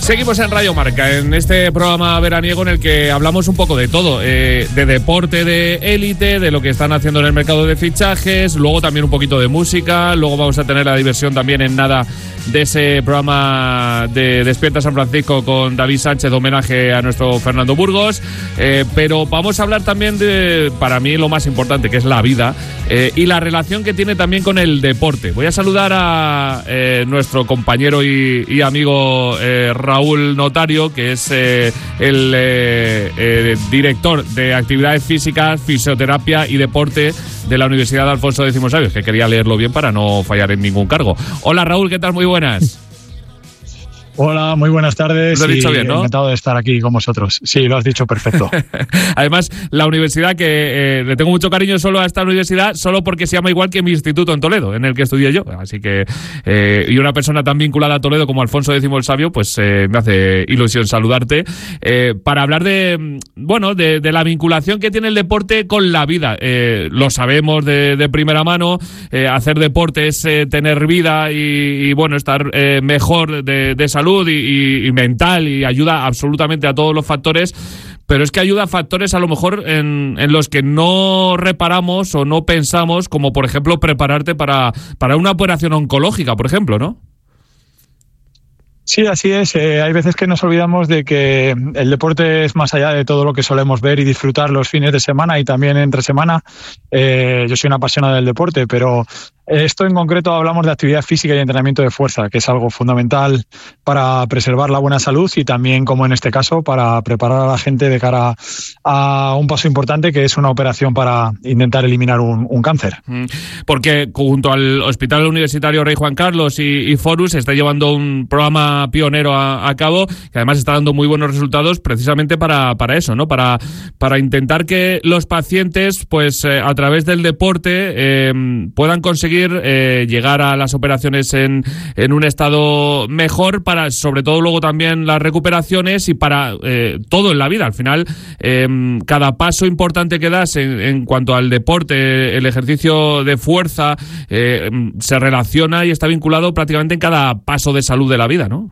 Seguimos en Radio Marca, en este programa veraniego en el que hablamos un poco de todo, de deporte de élite, de lo que están haciendo en el mercado de fichajes, luego también un poquito de música, luego vamos a tener la diversión también en nada de ese programa de Despierta San Francisco con David Sánchez, de homenaje a nuestro Fernando Burgos, pero vamos a hablar también de, para mí, lo más importante, que es la vida y la relación que tiene también con el deporte. Voy a saludar a nuestro compañero y amigo Raúl Notario, que es el director de Actividades Físicas, Fisioterapia y Deporte de la Universidad de Alfonso X Sabio, que quería leerlo bien para no fallar en ningún cargo. Hola Raúl, ¿qué tal? Muy buenas. Hola, muy buenas tardes. Lo he dicho bien, ¿no? Encantado de estar aquí con vosotros. Sí, lo has dicho perfecto. Además, la universidad que le tengo mucho cariño solo a esta universidad, solo porque se llama igual que mi instituto en Toledo, en el que estudié yo. Así que, y una persona tan vinculada a Toledo como Alfonso X el Sabio, pues me hace ilusión saludarte. Para hablar de la vinculación que tiene el deporte con la vida. Lo sabemos de primera mano, hacer deporte es tener vida y estar mejor de salud y mental, y ayuda absolutamente a todos los factores, pero es que ayuda a factores a lo mejor en los que no reparamos o no pensamos, como por ejemplo prepararte para una operación oncológica, por ejemplo, ¿no? Sí, así es. Hay veces que nos olvidamos de que el deporte es más allá de todo lo que solemos ver y disfrutar los fines de semana y también entre semana. Yo soy un apasionado del deporte, pero esto en concreto hablamos de actividad física y entrenamiento de fuerza, que es algo fundamental para preservar la buena salud y también, como en este caso, para preparar a la gente de cara a un paso importante, que es una operación para intentar eliminar un cáncer. Porque junto al Hospital Universitario Rey Juan Carlos y Forus se está llevando un programa pionero a cabo, que además está dando muy buenos resultados precisamente para eso, ¿no? Para intentar que los pacientes, pues a través del deporte, puedan conseguir llegar a las operaciones en un estado mejor, para sobre todo luego también las recuperaciones y para todo en la vida. Al final, cada paso importante que das en cuanto al deporte, el ejercicio de fuerza, se relaciona y está vinculado prácticamente en cada paso de salud de la vida, ¿no?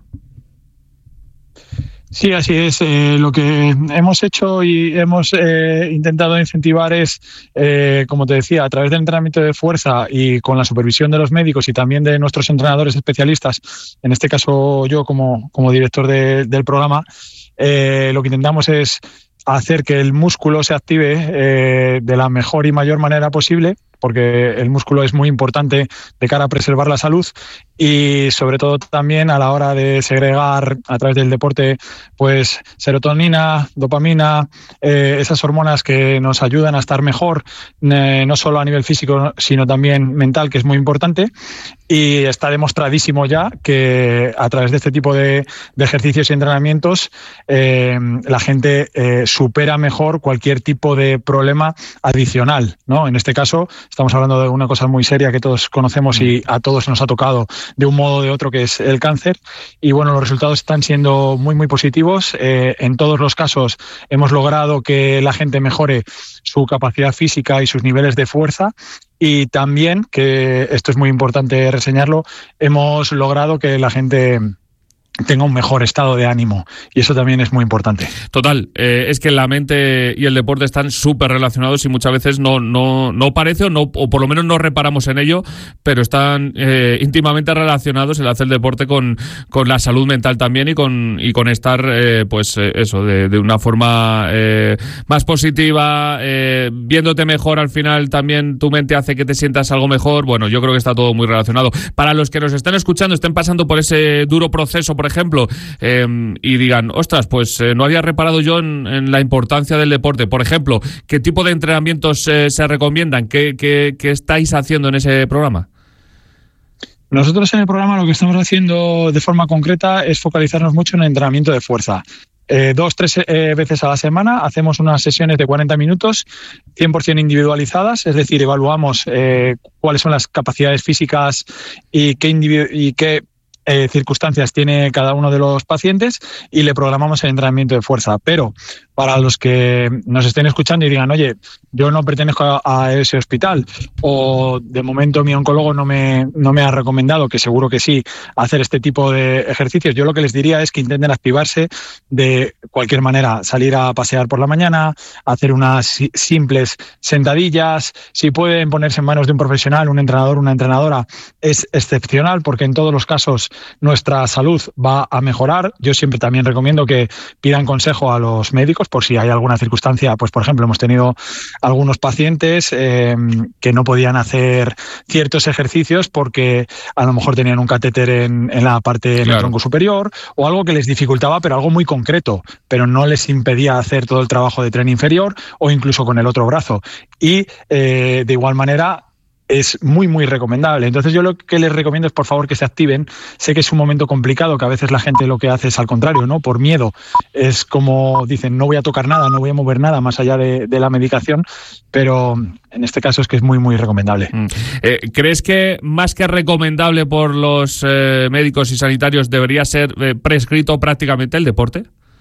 Sí, así es. Lo que hemos hecho y hemos intentado incentivar es, como te decía, a través del entrenamiento de fuerza y con la supervisión de los médicos y también de nuestros entrenadores especialistas, en este caso yo como director del programa, lo que intentamos es hacer que el músculo se active de la mejor y mayor manera posible, porque el músculo es muy importante de cara a preservar la salud y sobre todo también a la hora de segregar a través del deporte pues serotonina, dopamina, esas hormonas que nos ayudan a estar mejor, no solo a nivel físico sino también mental, que es muy importante, y está demostradísimo ya que a través de este tipo de ejercicios y entrenamientos la gente supera mejor cualquier tipo de problema adicional, ¿no? En este caso estamos hablando de una cosa muy seria que todos conocemos y a todos nos ha tocado de un modo o de otro, que es el cáncer. Y bueno, los resultados están siendo muy, muy positivos. En todos los casos hemos logrado que la gente mejore su capacidad física y sus niveles de fuerza. Y también, que esto es muy importante reseñarlo, hemos logrado que la gente tenga un mejor estado de ánimo, y eso también es muy importante. Total, es que la mente y el deporte están súper relacionados y muchas veces no parece o por lo menos no reparamos en ello, pero están íntimamente relacionados el hacer deporte con la salud mental también y con estar de una forma más positiva, viéndote mejor. Al final también tu mente hace que te sientas algo mejor. Bueno, yo creo que está todo muy relacionado. Para los que nos están escuchando, estén pasando por ese duro proceso, por ejemplo, y digan, ostras, pues no había reparado yo en la importancia del deporte. Por ejemplo, ¿qué tipo de entrenamientos se recomiendan? ¿Qué estáis haciendo en ese programa? Nosotros en el programa lo que estamos haciendo de forma concreta es focalizarnos mucho en el entrenamiento de fuerza. 2-3 veces a la semana hacemos unas sesiones de 40 minutos 100% individualizadas, es decir, evaluamos cuáles son las capacidades físicas y qué circunstancias tiene cada uno de los pacientes y le programamos el entrenamiento de fuerza. Pero para los que nos estén escuchando y digan, oye, yo no pertenezco a ese hospital, o de momento mi oncólogo no me ha recomendado, que seguro que sí, hacer este tipo de ejercicios. Yo lo que les diría es que intenten activarse de cualquier manera, salir a pasear por la mañana, hacer unas simples sentadillas. Si pueden ponerse en manos de un profesional, un entrenador, una entrenadora, es excepcional, porque en todos los casos nuestra salud va a mejorar. Yo siempre también recomiendo que pidan consejo a los médicos por si hay alguna circunstancia. Pues, por ejemplo, hemos tenido algunos pacientes que no podían hacer ciertos ejercicios porque a lo mejor tenían un catéter en la parte del tronco superior, o algo que les dificultaba, pero algo muy concreto, pero no les impedía hacer todo el trabajo de tren inferior o incluso con el otro brazo. Y de igual manera es muy, muy recomendable. Entonces yo lo que les recomiendo es, por favor, que se activen. Sé que es un momento complicado, que a veces la gente lo que hace es al contrario, ¿no? Por miedo. Es como dicen, no voy a tocar nada, no voy a mover nada más allá de la medicación, pero en este caso es que es muy, muy recomendable. ¿Crees que más que recomendable por los médicos y sanitarios debería ser prescrito prácticamente el deporte?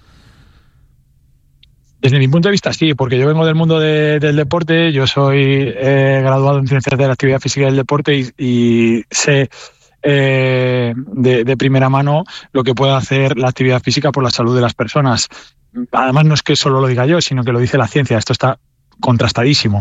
Desde mi punto de vista, sí, porque yo vengo del mundo del deporte. Yo soy graduado en Ciencias de la Actividad Física y del Deporte y sé de primera mano lo que puede hacer la actividad física por la salud de las personas. Además, no es que solo lo diga yo, sino que lo dice la ciencia. Esto está contrastadísimo.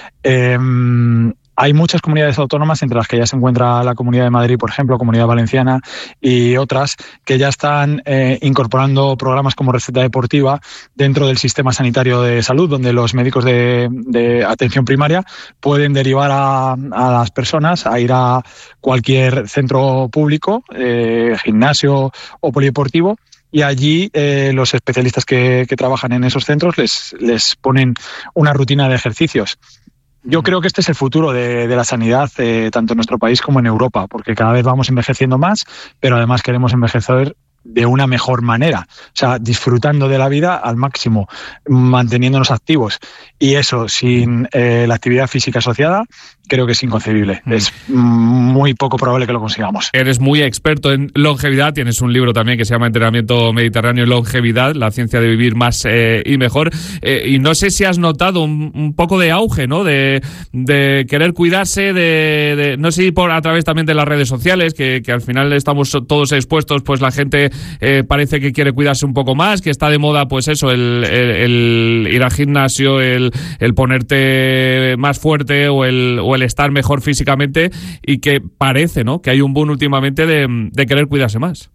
Hay muchas comunidades autónomas, entre las que ya se encuentra la Comunidad de Madrid, por ejemplo, Comunidad Valenciana y otras, que ya están incorporando programas como Receta Deportiva dentro del sistema sanitario de salud, donde los médicos de atención primaria pueden derivar a las personas a ir a cualquier centro público, gimnasio o polideportivo, y allí los especialistas que trabajan en esos centros les ponen una rutina de ejercicios. Yo creo que este es el futuro de la sanidad, tanto en nuestro país como en Europa, porque cada vez vamos envejeciendo más, pero además queremos envejecer de una mejor manera, o sea, disfrutando de la vida al máximo, manteniéndonos activos, y eso sin la actividad física asociada creo que es inconcebible. Es muy poco probable que lo consigamos. Eres muy experto en longevidad, tienes un libro también que se llama Entrenamiento Mediterráneo y Longevidad, la ciencia de vivir más y mejor, y no sé si has notado un poco de auge, ¿no? De querer cuidarse, de no sé si a través también de las redes sociales, que al final estamos todos expuestos, pues la gente parece que quiere cuidarse un poco más, que está de moda pues eso, el ir al gimnasio, el ponerte más fuerte o el estar mejor físicamente, y que parece, ¿no?, que hay un boom últimamente de querer cuidarse más.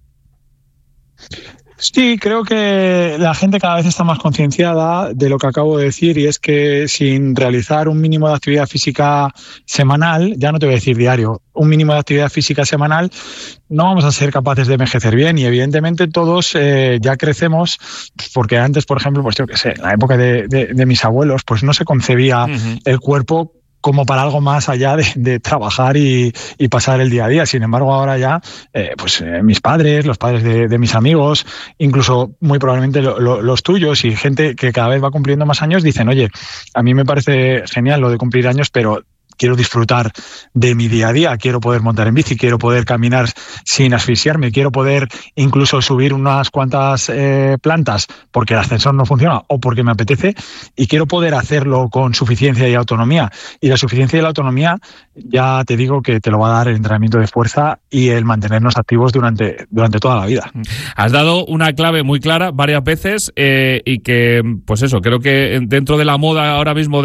Sí, creo que la gente cada vez está más concienciada de lo que acabo de decir, y es que sin realizar un mínimo de actividad física semanal, ya no te voy a decir diario, un mínimo de actividad física semanal, no vamos a ser capaces de envejecer bien. Y evidentemente todos ya crecemos, porque antes, por ejemplo, pues yo qué sé, en la época de mis abuelos, pues no se concebía el cuerpo como para algo más allá de trabajar y pasar el día a día. Sin embargo, ahora ya, mis padres, los padres de mis amigos, incluso muy probablemente los tuyos, y gente que cada vez va cumpliendo más años, dicen, oye, a mí me parece genial lo de cumplir años, pero quiero disfrutar de mi día a día, quiero poder montar en bici, quiero poder caminar sin asfixiarme, quiero poder incluso subir unas cuantas plantas porque el ascensor no funciona o porque me apetece, y quiero poder hacerlo con suficiencia y autonomía. Y la suficiencia y la autonomía, ya te digo que te lo va a dar el entrenamiento de fuerza y el mantenernos activos durante toda la vida. Has dado una clave muy clara varias veces, y que, pues eso, creo que dentro de la moda ahora mismo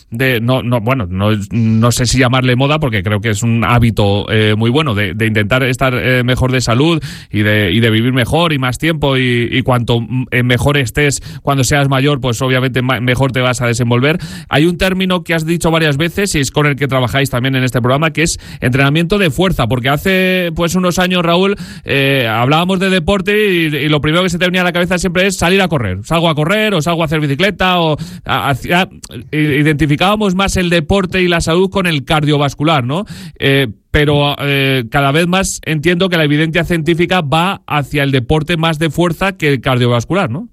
no sé si llamarle moda, porque creo que es un hábito muy bueno de intentar estar mejor de salud y de vivir mejor y más tiempo, y cuanto mejor estés cuando seas mayor, pues obviamente mejor te vas a desenvolver. Hay un término que has dicho varias veces y es con el que trabajáis también en este programa, que es entrenamiento de fuerza, porque hace pues unos años, Raúl, hablábamos de deporte y lo primero que se te venía a la cabeza siempre es salir a correr. Salgo a correr o salgo a hacer bicicleta, identificábamos más el deporte y la salud con el cardiovascular, ¿no? Pero cada vez más entiendo que la evidencia científica va hacia el deporte más de fuerza que el cardiovascular, ¿no?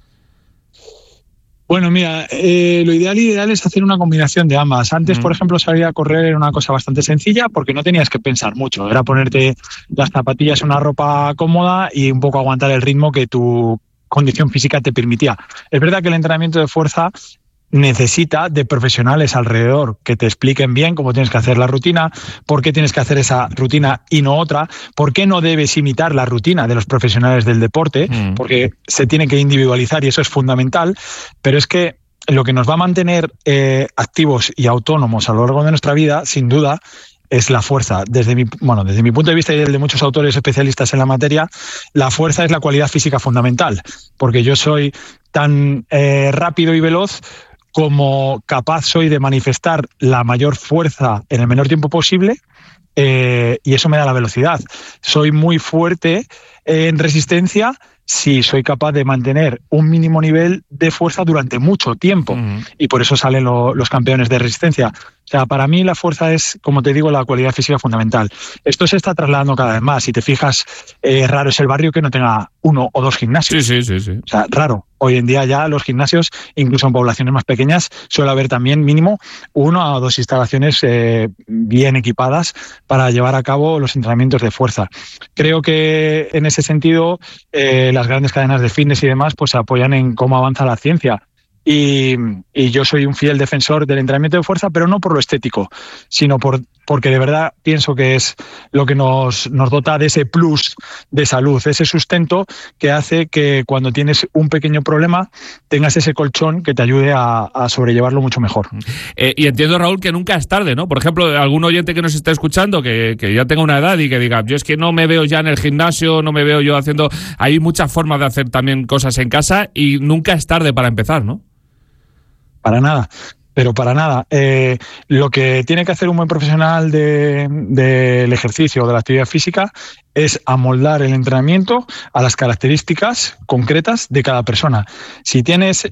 Bueno, mira, lo ideal es hacer una combinación de ambas. Antes, por ejemplo, salir a correr era una cosa bastante sencilla porque no tenías que pensar mucho. Era ponerte las zapatillas, una ropa cómoda y un poco aguantar el ritmo que tu condición física te permitía. Es verdad que el entrenamiento de fuerza necesita de profesionales alrededor que te expliquen bien cómo tienes que hacer la rutina, por qué tienes que hacer esa rutina y no otra, por qué no debes imitar la rutina de los profesionales del deporte, porque se tiene que individualizar y eso es fundamental, pero es que lo que nos va a mantener activos y autónomos a lo largo de nuestra vida, sin duda, es la fuerza. Desde mi punto de vista y el de muchos autores especialistas en la materia, la fuerza es la cualidad física fundamental, porque yo soy tan rápido y veloz como capaz soy de manifestar la mayor fuerza en el menor tiempo posible, y eso me da la velocidad. Soy muy fuerte en resistencia si soy capaz de mantener un mínimo nivel de fuerza durante mucho tiempo. Y por eso salen los campeones de resistencia. O sea, para mí la fuerza es, como te digo, la cualidad física fundamental. Esto se está trasladando cada vez más. Si te fijas, raro es el barrio que no tenga 1 o 2 gimnasios. Sí. O sea, raro. Hoy en día ya los gimnasios, incluso en poblaciones más pequeñas, suele haber también mínimo 1 o 2 instalaciones bien equipadas para llevar a cabo los entrenamientos de fuerza. Creo que en ese sentido las grandes cadenas de fitness y demás pues se apoyan en cómo avanza la ciencia. Y yo soy un fiel defensor del entrenamiento de fuerza, pero no por lo estético, sino porque de verdad pienso que es lo que nos dota de ese plus de salud, ese sustento que hace que cuando tienes un pequeño problema tengas ese colchón que te ayude a sobrellevarlo mucho mejor. Y entiendo, Raúl, que nunca es tarde, ¿no? Por ejemplo, algún oyente que nos esté escuchando que ya tenga una edad y que diga, yo es que no me veo ya en el gimnasio, no me veo yo haciendo... Hay muchas formas de hacer también cosas en casa y nunca es tarde para empezar, ¿no? Para nada, pero para nada. Lo que tiene que hacer un buen profesional del ejercicio o de la actividad física es amoldar el entrenamiento a las características concretas de cada persona. Si tienes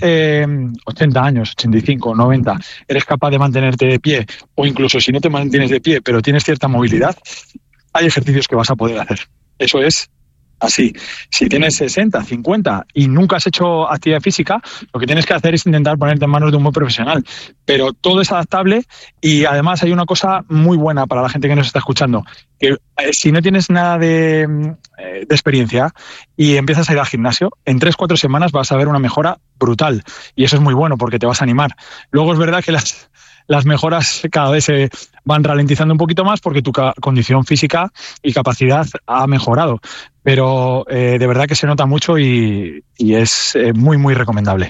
80 años, 85, 90, eres capaz de mantenerte de pie, o incluso si no te mantienes de pie, pero tienes cierta movilidad, hay ejercicios que vas a poder hacer. Eso es así. Si tienes 60, 50 y nunca has hecho actividad física, lo que tienes que hacer es intentar ponerte en manos de un buen profesional. Pero todo es adaptable y además hay una cosa muy buena para la gente que nos está escuchando, que si no tienes nada de experiencia y empiezas a ir al gimnasio, en 3-4 semanas vas a ver una mejora brutal y eso es muy bueno porque te vas a animar. Luego es verdad que las mejoras cada vez se van ralentizando un poquito más porque tu condición física y capacidad ha mejorado. Pero de verdad que se nota mucho y es muy, muy recomendable.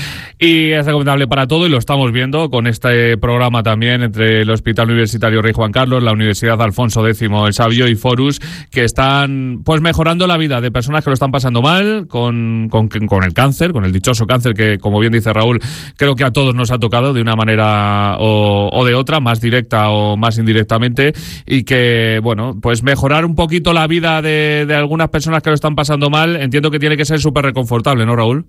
Y es recomendable para todo y lo estamos viendo con este programa también entre el Hospital Universitario Rey Juan Carlos, la Universidad Alfonso X el Sabio y Forus, que están pues mejorando la vida de personas que lo están pasando mal con el cáncer, con el dichoso cáncer que, como bien dice Raúl, creo que a todos nos ha tocado de una manera o de otra, más directa o más indirectamente, y que, bueno, pues mejorar un poquito la vida de algunas personas que lo están pasando mal, entiendo que tiene que ser súper reconfortable, ¿no, Raúl?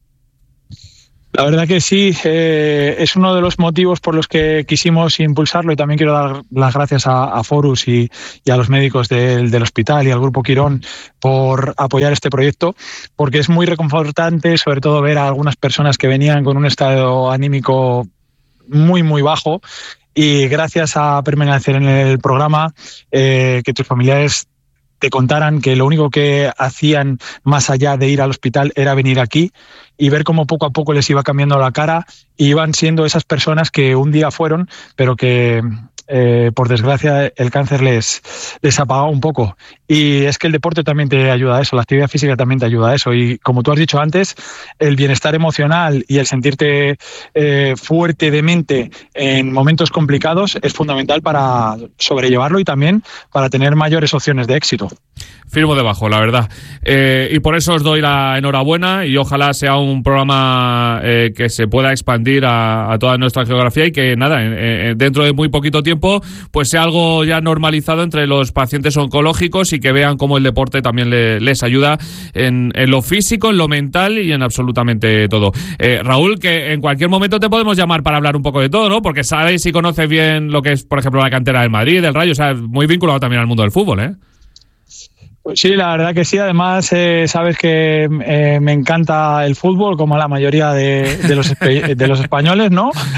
La verdad que sí, es uno de los motivos por los que quisimos impulsarlo y también quiero dar las gracias a Forus y a los médicos del hospital y al Grupo Quirón por apoyar este proyecto, porque es muy reconfortante, sobre todo ver a algunas personas que venían con un estado anímico muy, muy bajo y gracias a permanecer en el programa, que tus familiares te contaran que lo único que hacían más allá de ir al hospital era venir aquí y ver cómo poco a poco les iba cambiando la cara y iban siendo esas personas que un día fueron, pero que por desgracia el cáncer les apagó un poco. Y es que el deporte también te ayuda a eso, la actividad física también te ayuda a eso. Y como tú has dicho antes, el bienestar emocional y el sentirte fuerte de mente en momentos complicados es fundamental para sobrellevarlo y también para tener mayores opciones de éxito. Firmo debajo, la verdad. Y por eso os doy la enhorabuena y ojalá sea un programa que se pueda expandir a toda nuestra geografía y que, nada, dentro de muy poquito tiempo, pues sea algo ya normalizado entre los pacientes oncológicos y que vean cómo el deporte también les ayuda en lo físico, en lo mental y en absolutamente todo. Raúl, que en cualquier momento te podemos llamar para hablar un poco de todo, ¿no? Porque sabes y conoces bien lo que es, por ejemplo, la cantera del Madrid, del Rayo, o sea, muy vinculado también al mundo del fútbol, ¿eh? Pues sí, la verdad que sí. Además, sabes que me encanta el fútbol, como la mayoría de los españoles, ¿no?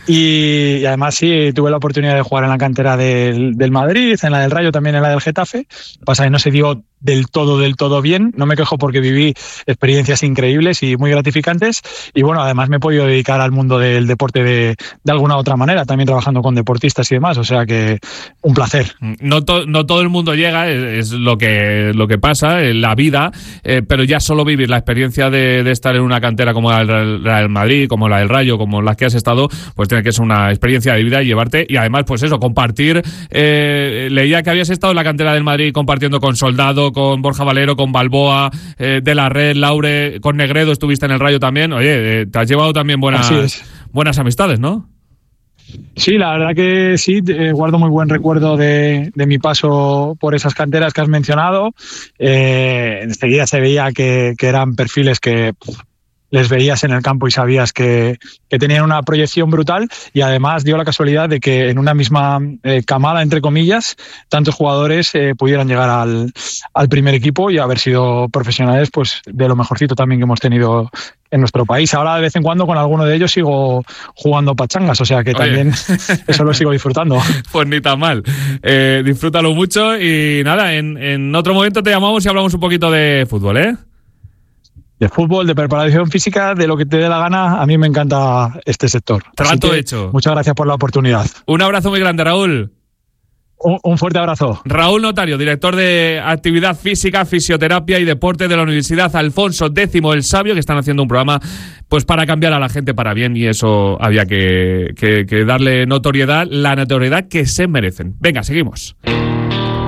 Y además sí, tuve la oportunidad de jugar en la cantera del Madrid, en la del Rayo, también en la del Getafe. Pasa que no se dio del todo bien. No me quejo porque viví experiencias increíbles y muy gratificantes. Y bueno, además me he podido dedicar al mundo del deporte de alguna otra manera, también trabajando con deportistas y demás. O sea que un placer. No todo el mundo llega, es lo que pasa en la vida, pero ya solo vivir la experiencia de estar en una cantera como la del Madrid, como la del Rayo, como las que has estado, pues tiene que ser una experiencia de vida y llevarte, y además pues eso, compartir. Leía que habías estado en la cantera del Madrid compartiendo con Soldado, con Borja Valero, con Balboa, De la Red, Laure, con Negredo estuviste en el Rayo también. Oye, te has llevado también buenas amistades, ¿no? Sí, la verdad que sí, guardo muy buen recuerdo de mi paso por esas canteras que has mencionado. Enseguida se veía que eran perfiles que les veías en el campo y sabías que tenían una proyección brutal, y además dio la casualidad de que en una misma camada, entre comillas, tantos jugadores pudieran llegar al primer equipo y haber sido profesionales pues de lo mejorcito también que hemos tenido en nuestro país. Ahora de vez en cuando con alguno de ellos sigo jugando pachangas, o sea que también eso lo sigo disfrutando. Pues ni tan mal. Disfrútalo mucho y nada, en otro momento te llamamos y hablamos un poquito de fútbol, ¿eh? De fútbol, de preparación física, de lo que te dé la gana. A mí me encanta este sector. Trato hecho. Muchas gracias por la oportunidad. Un abrazo muy grande, Raúl. Un fuerte abrazo. Raúl Notario, director de Actividad Física, Fisioterapia y Deporte de la Universidad Alfonso X el Sabio, que están haciendo un programa pues para cambiar a la gente para bien, y eso había que darle notoriedad, la notoriedad que se merecen. Venga, seguimos.